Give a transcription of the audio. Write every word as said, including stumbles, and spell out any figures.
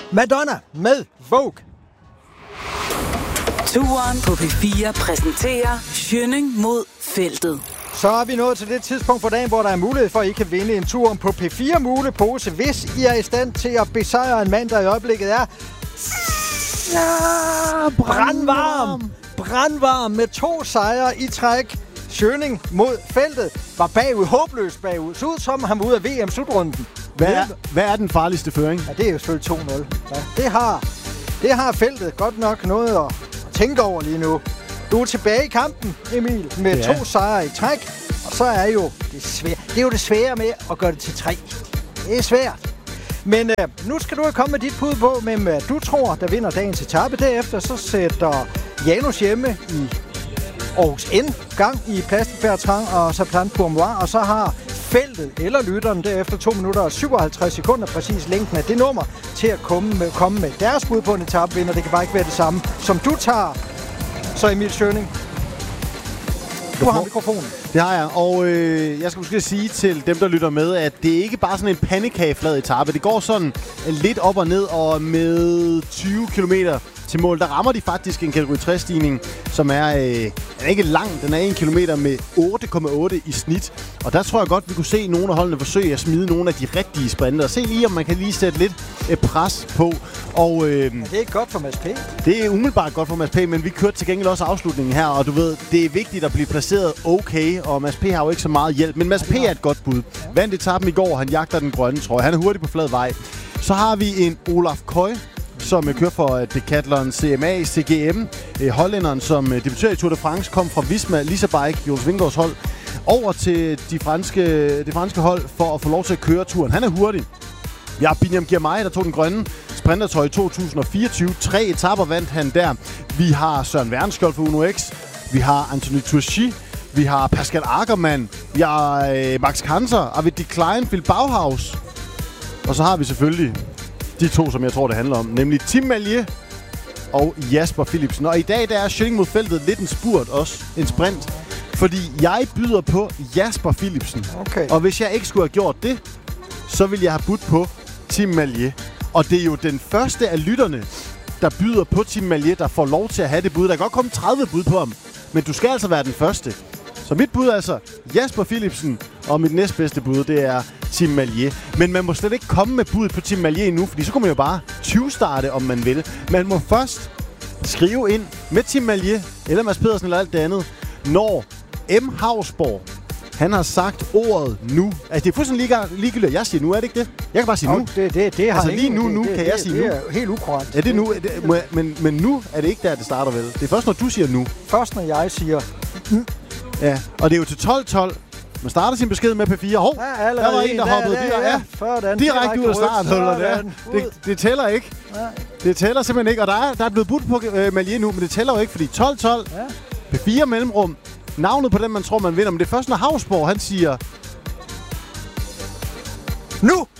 Madonna med Vogue. Turen på P fire præsenterer Schønning mod feltet. Så er vi nået til det tidspunkt på dagen, hvor der er mulighed for, at I kan vinde en tur på P fire Mulepose, hvis I er i stand til at besejre en mand, der i øjeblikket er ja, brandvarm. Brandvarm med to sejre i træk. Schønning mod feltet var bagud, håbløst bagud. Så ud som han var ude af V M-slutrunden. Hvad er, hvad er den farligste føring? Ja, det er jo selvfølgelig to nul. Ja, det har, det har feltet godt nok noget at, at tænke over lige nu. Du er tilbage i kampen, Emil, med ja. to sejre i træk. Og så er jo det svære. Det er jo det svære med at gøre det til tre. Det er svært. Men øh, nu skal du komme med dit bud på, hvem øh, du tror, der vinder dagens etape. Derefter så sætter Janus hjemme i Aarhus N gang i Plastic Bertrand og Saplan Pourmois. Og så har feltet eller lytteren derefter to minutter og syvoghalvtreds sekunder præcis længden af det nummer til at komme med, komme med deres bud på en etapevinder. Det kan bare ikke være det samme, som du tager. Så Emil Schønning, du har mikrofonen. Det har jeg, og øh, jeg skal måske sige til dem, der lytter med, at det ikke bare sådan en pandekageflad etape. Det går sådan lidt op og ned, og med tyve kilometer til mål, der rammer de faktisk en kategori tre-stigning, som er, øh, den er ikke lang, den er en kilometer med otte komma otte i snit. Og der tror jeg godt, vi kunne se nogle af holdene forsøge at smide nogle af de rigtige sprinter. Se lige, om man kan lige sætte lidt øh, pres på. Og, øh, ja, det er ikke godt for Mads P. Det er umiddelbart godt for Mads P, men vi kørte til gengæld også afslutningen her, og du ved, det er vigtigt at blive placeret okay, og Mads P har jo ikke så meget hjælp. Men Mads P er et godt bud. Vandt etappen i går, han jagter den grønne trøje. Han er hurtig på flad vej. Så har vi en Olaf Koy, som kører for Decathlon C M A, C G M. Hollænderen, som debuterer i Tour de France, kom fra Visma, Lisa Bike, Jules Vingårds hold, over til de franske, de franske hold for at få lov til at køre turen. Han er hurtig. Vi har Binyam Girmay, der tog den grønne sprintertrøje i to tusind og fireogtyve. Tre etapper vandt han der. Vi har Søren Wernskjold for Uno X. Vi har Anthony Turchi. Vi har Pascal Ackermann. Vi har øh, Max Kanter. Arvid de Klein, Phil Bauhaus. Og så har vi selvfølgelig de to, som jeg tror, det handler om. Nemlig Tim Malje og Jasper Philipsen. Og i dag der er Schønning mod feltet lidt en spurt også. En sprint. Fordi jeg byder på Jasper Philipsen. Okay. Og hvis jeg ikke skulle have gjort det, så ville jeg have budt på Tim Malje. Og det er jo den første af lytterne, der byder på Tim Malje, der får lov til at have det bud. Der kan godt komme tredive bud på ham, men du skal altså være den første. Så mit bud er altså Jasper Philipsen, og mit næstbedste bud, det er Tim Malje. Men man må slet ikke komme med bud på Tim Malje endnu, fordi så kunne man jo bare tyve-starte, om man vil. Man må først skrive ind med Tim Malje, eller Mads Pedersen, eller alt det andet, når M. Hausborg, han har sagt ordet nu. Altså, det er fuldstændig lige, ligegyldigt, at jeg siger nu, er det ikke det? Jeg kan bare sige oh, nu. Det, det, det har altså lige nu, nu det, kan det, jeg sige det nu. Det er helt ukorrekt. Ja, det er nu. Det, må jeg, men, men nu er det ikke der, det starter vel. Det er først, når du siger nu. Først, når jeg siger mm. Ja, og det er jo til tolv tolv. Man starter sin besked med P fire. Hov, ja, der var en, der hoppede der, der, ja, ja, direkte ud af starthullet. Det, det tæller ikke. Ja. Det tæller simpelthen ikke. Og der er, der er blevet budt på øh, Malje nu, men det tæller jo ikke, fordi tolv tolv, ja. P fire mellemrum, navnet på den, man tror, man vinder. Men det er først, når Hausborg, han siger... Nu!